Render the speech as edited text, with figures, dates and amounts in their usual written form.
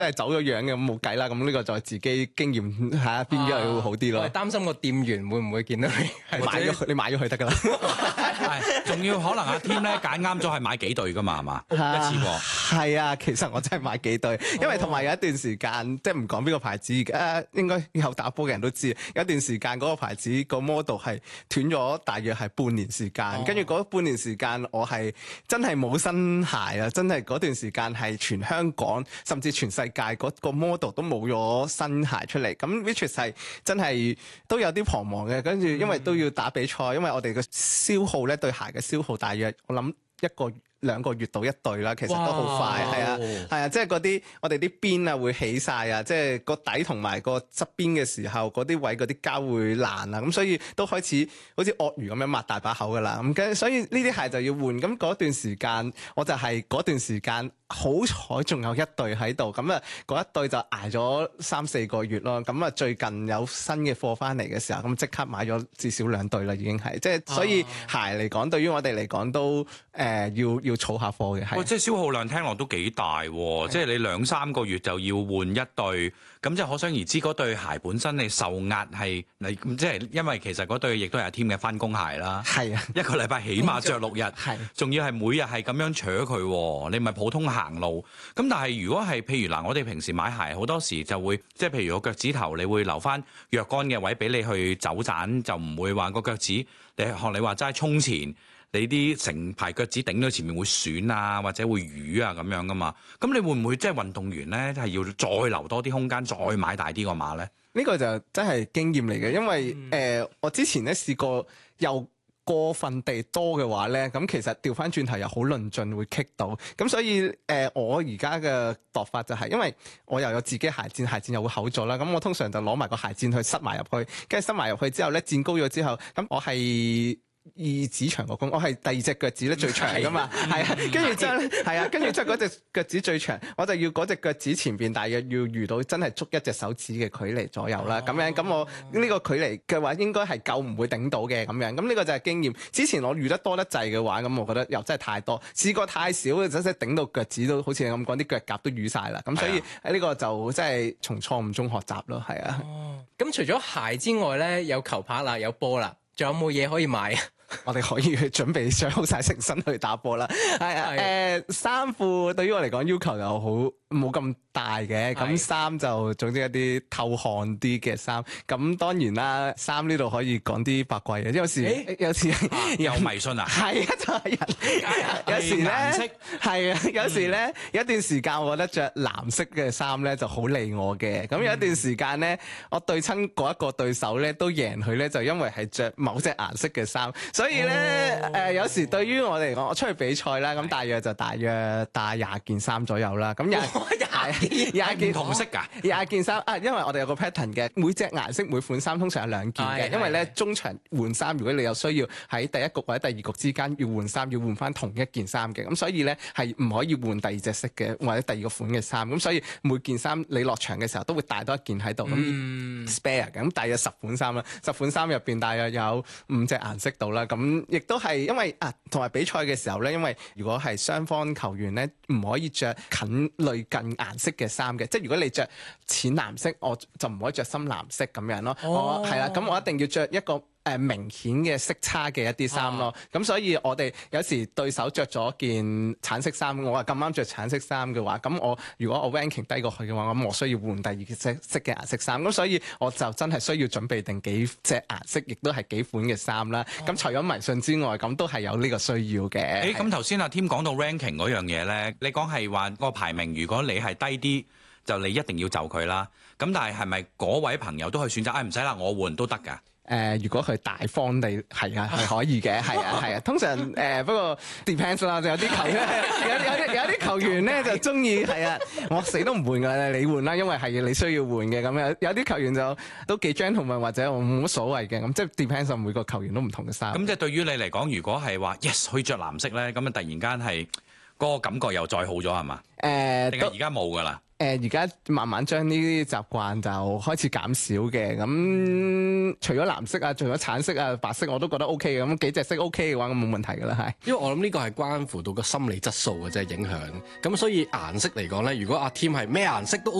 都係走咗樣嘅，咁冇計啦。咁呢個就係自己經驗睇下邊樣會好啲咯。 我係擔心個店員會唔會見到你你買咗佢得㗎啦。 係，仲要可能阿添咧揀啱咗係買幾對㗎嘛，係嘛？一次過。 係啊，其實我真係買幾對，因為同埋有一段時間，即係唔講邊個牌子，應該有打波嘅人都知，有一段時間嗰個牌子個 model 係斷咗，大約係半年時間，跟住嗰半年時間我係真係冇新鞋啊！真係嗰段時間係全香港甚至全世界嗰個 model 都冇咗新鞋出嚟，咁 which 係真係都有啲彷徨嘅。跟住因為都要打比賽，因為我哋嘅消耗咧對鞋嘅消耗大約我諗2個月到一對啦，其實都好快，係啊，即係嗰啲我哋啲邊啊會起晒啊，即係個底同埋個側邊嘅時候，嗰啲位嗰啲膠會爛啊，咁所以都開始好似鱷魚咁樣擘大把口噶啦，咁跟所以呢啲鞋就要換，咁嗰段時間我就係嗰段時間好彩仲有一對喺度，咁啊嗰一對就捱咗3-4個月咯，咁啊最近有新嘅貨翻嚟嘅時候，咁即刻買咗至少2對啦，已經係即係所以鞋嚟講，對於我哋嚟講都要儲下貨嘅，係。 即係消耗量聽落都幾大喎，即係你2-3個月就要換一對，咁即係可想而知嗰對鞋本身你受壓係你即係因為其實嗰對亦都係阿添嘅翻工鞋啦， 係啊， 一個禮拜起碼着6日， 係， 仲要係每日係咁樣扯佢，你咪普通行路。咁但係如果係譬如嗱，我哋平時買鞋好多時就會即係譬如個腳趾頭，你會留翻若干嘅位俾你去走盞，就唔會話個腳趾你學你話齋衝前。你啲成排腳趾頂到前面會損啊，或者會瘀啊咁樣噶嘛？咁你會唔會即係運動員咧係要再留多啲空間，再買大啲個碼咧？ 呢個就真係經驗嚟嘅，因為我之前咧試過又過分地多嘅話咧，咁其實調翻轉頭又好論盡會棘到，咁所以我而家嘅度法就係，因為我又有自己鞋墊，鞋墊又會厚咗啦，咁我通常就攞埋個鞋墊去塞埋入去，跟住塞埋入去之後咧，墊高咗之後，咁我係二指長個弓，我係第二隻腳趾咧最長噶嘛，係啊，跟住之後咧，係啊，跟住之後嗰隻腳趾最長，我就要嗰隻腳趾前邊大約要遇到真係捉一隻手指嘅距離左右啦，咁樣咁我呢個距離嘅話應該係夠唔會頂到嘅咁樣，咁呢個就係經驗。之前我遇得多得滯嘅話，咁我覺得又真係太多，試過太少，真係頂到腳趾都好似你咁講，啲腳甲都瘀晒啦，咁所以呢個就真係從錯誤中學習咯，係啊。 咁除咗鞋之外咧，有球拍啦，有波啦。仲有冇嘢可以買啊？ 我哋可以去準備上好晒成身去打波啦。係啊，衫褲對於我嚟講要求又好冇咁大嘅，咁衫就總之一啲透汗啲嘅衫。咁當然啦，衫呢度可以講啲八卦嘅，有時有迷信啊？ 係啊，就係有時咧係啊，有時咧有一段時間我覺得着藍色嘅衫咧就好利我嘅。咁有一段時間咧，我對親嗰一個對手咧都贏佢咧，就因為係着某隻顏色嘅衫。所以咧有時對於我嚟講，我出去比賽啦，咁大約帶20件衫左右啦。咁廿件同色㗎 ，20件衫啊，因為我哋有個 pattern 嘅，每隻顏色每款衫通常有2件嘅，因為咧中場換衫，如果你有需要喺第一局或者第二局之間要換衫，要換翻同一件衫嘅，咁所以咧係唔可以換第二隻色嘅或者第二個款嘅衫，咁所以每件衫你落場嘅時候都會帶多一件喺度，咁 spare 嘅，咁大約10款衫啦，10款衫入邊大約有5隻顏色度啦，咁亦都係因為同埋比賽嘅時候咧，因為如果係雙方球員咧唔可以着類近顏色嘅衫嘅，即係如果你着淺藍色，我就唔可以着深藍色咁樣咯。我係啦，咁我一定要着一個明顯嘅色差嘅一啲衫咯。咁所以我哋有時對手着咗件橙色衫，我話咁啱着橙色衫嘅話，咁如果我 ranking 低過去嘅話，咁我需要換第二隻色嘅顏色衫。咁所以我就真係需要準備定幾隻顏色，亦都係幾款嘅衫啦。咁除咗迷信之外，咁都係有呢個需要嘅。 咁頭先阿添講到 ranking 嗰樣嘢咧，你講係話個排名，如果你係低啲，就你一定要就佢啦。咁但係咪嗰位朋友都可以選擇？唔使啦，我換都得㗎。 如果佢大方地係可以嘅，係啊。通常不過 depends 啦，有啲球員有啲球員咧就中意係啊，我死都唔換㗎，你換啦，因為係你需要換嘅咁樣。有啲球員就都幾 gentleman 或者我冇乜所謂嘅，咁即係 depends on 每個球員都唔同嘅衫。 咁即係對於你嚟講，如果係話 yes 可以着藍色咧，咁啊突然間係嗰個感覺又再好咗係嘛？定係而家冇㗎啦？ 而家慢慢將呢啲習慣就開始減少嘅。咁除咗藍色啊，除咗橙色啊、白色我都覺得 O K 嘅。咁幾隻色 O K 嘅話，咁冇問題㗎啦，係。 因為我諗呢個係關乎到個心理質素嘅啫影響。咁所以顏色嚟講咧，如果阿添係咩顏色都